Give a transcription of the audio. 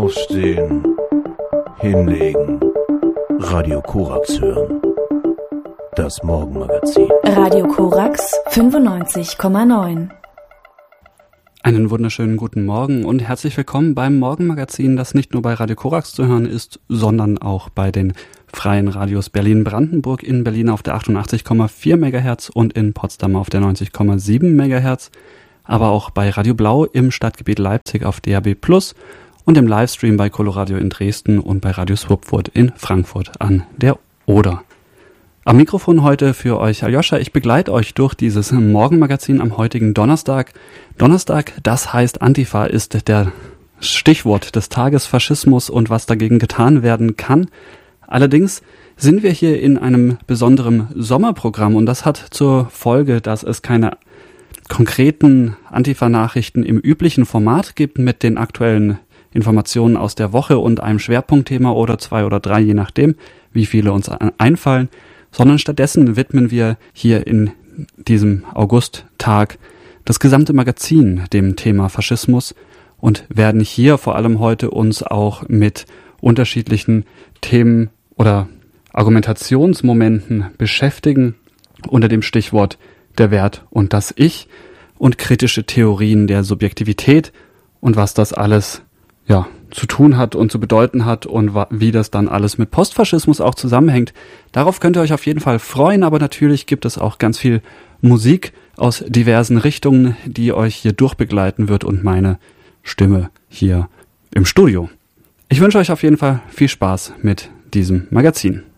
Aufstehen, hinlegen, Radio Korax hören. Das Morgenmagazin. Radio Korax 95,9. Einen wunderschönen guten Morgen und herzlich willkommen beim Morgenmagazin, das nicht nur bei Radio Korax zu hören ist, sondern auch bei den freien Radios Berlin-Brandenburg, in Berlin auf der 88,4 MHz und in Potsdam auf der 90,7 MHz, aber auch bei Radio Blau im Stadtgebiet Leipzig auf DAB+ und im Livestream bei Coloradio in Dresden und bei Radio Swupfurt in Frankfurt an der Oder. Am Mikrofon heute für euch Aljoscha. Ich begleite euch durch dieses Morgenmagazin am heutigen Donnerstag. Donnerstag, das heißt Antifa, ist der Stichwort des Tages. Faschismus und was dagegen getan werden kann. Allerdings sind wir hier in einem besonderen Sommerprogramm und das hat zur Folge, dass es keine konkreten Antifa-Nachrichten im üblichen Format gibt mit den aktuellen Informationen aus der Woche und einem Schwerpunktthema oder 2 oder 3, je nachdem, wie viele uns einfallen, sondern stattdessen widmen wir hier in diesem Augusttag das gesamte Magazin dem Thema Faschismus und werden hier vor allem heute uns auch mit unterschiedlichen Themen oder Argumentationsmomenten beschäftigen unter dem Stichwort der Wert und das Ich und kritische Theorien der Subjektivität und was das alles zu tun hat und zu bedeuten hat und wie das dann alles mit Postfaschismus auch zusammenhängt. Darauf könnt ihr euch auf jeden Fall freuen, aber natürlich gibt es auch ganz viel Musik aus diversen Richtungen, die euch hier durchbegleiten wird und meine Stimme hier im Studio. Ich wünsche euch auf jeden Fall viel Spaß mit diesem Magazin.